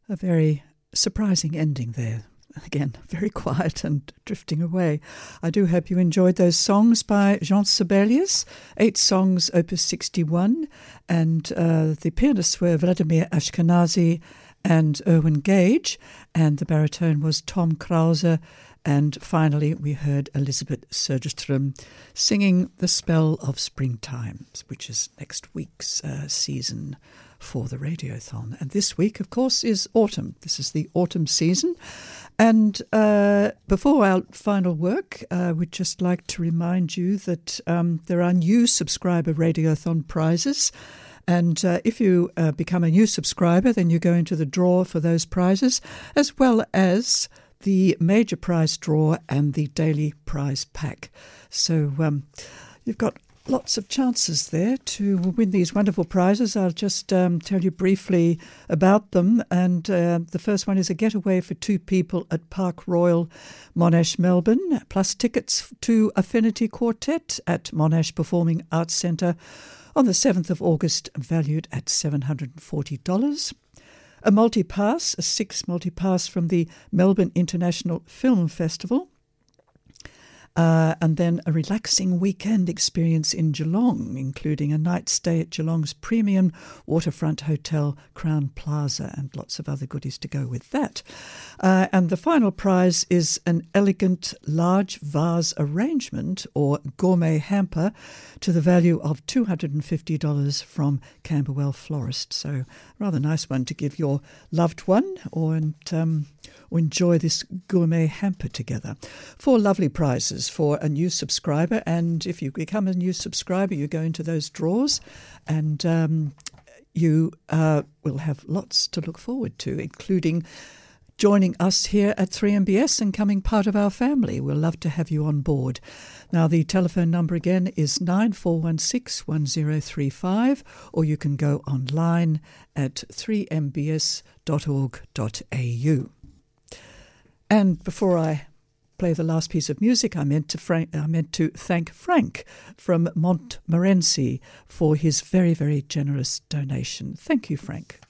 A very surprising ending there. Again, very quiet and drifting away. I do hope you enjoyed those songs by Jean Sibelius, 8 songs, Opus 61, and the pianists were Vladimir Ashkenazy and Erwin Gage, and the baritone was Tom Krause, and finally we heard Elisabeth Söderström singing The Spell of Springtime, which is next week's season for the Radiothon. And this week, of course, is autumn. This is the autumn season. And before our final work, we'd just like to remind you that there are new subscriber Radiothon prizes. And if you become a new subscriber, then you go into the draw for those prizes, as well as the major prize draw and the daily prize pack. So you've got lots of chances there to win these wonderful prizes. I'll just tell you briefly about them. And the first one is a getaway for 2 people at Park Royal, Monash, Melbourne, plus tickets to Affinity Quartet at Monash Performing Arts Centre on the 7th of August, valued at $740. A multi-pass, a 6 multi-pass from the Melbourne International Film Festival. And then a relaxing weekend experience in Geelong, including a night stay at Geelong's premium waterfront hotel, Crown Plaza, and lots of other goodies to go with that. And the final prize is an elegant large vase arrangement or gourmet hamper to the value of $250 from Camberwell Florist. So rather nice one to give your loved one or enjoy this gourmet hamper together. 4 lovely prizes for a new subscriber, and if you become a new subscriber, you go into those draws, and you will have lots to look forward to, including joining us here at 3MBS and becoming part of our family. We'll love to have you on board. Now, the telephone number again is 9416-1035, or you can go online at 3mbs.org.au. And before I play the last piece of music, I meant to thank Frank from Montmorency for his very, very generous donation. Thank you, Frank.